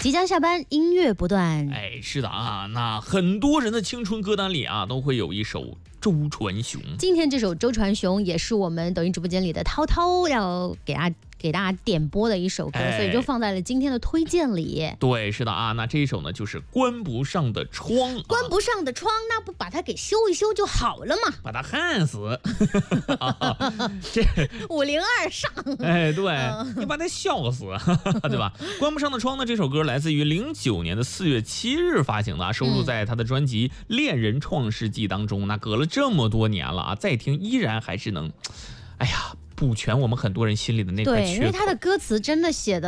即将下班，音乐不断。 哎，是的啊，那很多人的青春歌单里啊，都会有一首周传雄。 今天这首周传雄也是我们抖音直播间里的涛涛要给大家点播的一首歌，所以就放在了今天的推荐里。 对，是的啊，那这一首呢就是关不上的窗。 关不上的窗，那不把它给修一修就好了嘛？ 把它焊死。这 502上。 哎，对，你把它笑死，对吧？关不上的窗呢，这首歌来自于09年的4月7日发行的，收录在他的专辑《恋人创世纪》当中。那隔了这么多年了啊，再听依然还是能，哎呀，补全我们很多人心里的那块缺口。 对，因为他的歌词真的写的